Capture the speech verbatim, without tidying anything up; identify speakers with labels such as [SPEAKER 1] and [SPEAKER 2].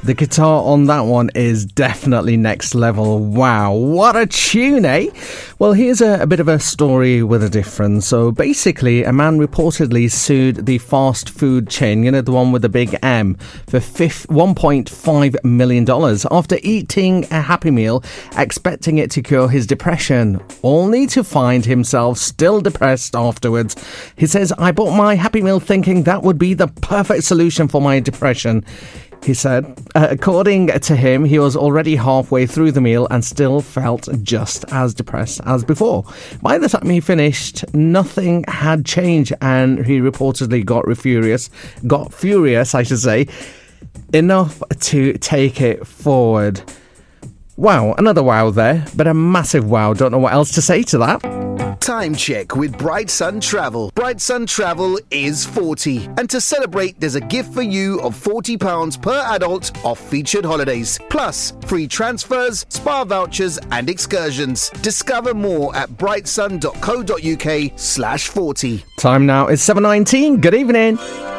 [SPEAKER 1] The guitar on that one is definitely next level. Wow, what a tune, eh? Well, here's a, a bit of a story with a difference. So basically, a man reportedly sued the fast food chain, you know, the one with the big M, for one point five million dollars after eating a Happy Meal, expecting it to cure his depression, only to find himself still depressed afterwards. He says, I bought my Happy Meal thinking that would be the perfect solution for my depression. He said, uh, according to him, he was already halfway through the meal and still felt just as depressed as before. By the time he finished, nothing had changed, and he reportedly got furious, got furious, I should say, enough to take it forward. Wow, another wow there, but a massive wow. Don't know what else to say to that.
[SPEAKER 2] Time check with Bright Sun Travel. Bright Sun Travel is forty. And to celebrate, there's a gift for you of forty pounds per adult off featured holidays. Plus, free transfers, spa vouchers and excursions. Discover more at brightsun.co.uk slash 40.
[SPEAKER 1] Time now is seven nineteen. Good evening.